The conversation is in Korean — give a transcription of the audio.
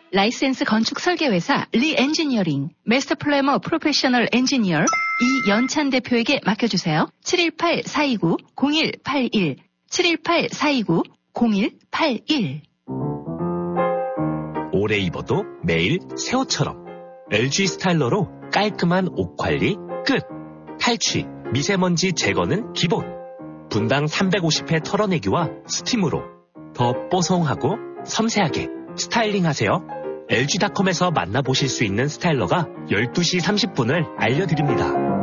라이센스 건축 설계회사 리엔지니어링, 마스터 플래머 프로페셔널 엔지니어 이연찬 대표에게 맡겨주세요. 718-429-0181 718-429-0181 오래 입어도 매일 새 옷처럼 LG 스타일러로 깔끔한 옷 관리 끝. 탈취, 미세먼지 제거는 기본. 분당 350회 털어내기와 스팀으로 더 뽀송하고 섬세하게 스타일링하세요. LG닷컴에서 만나보실 수 있는 스타일러가 12시 30분을 알려드립니다.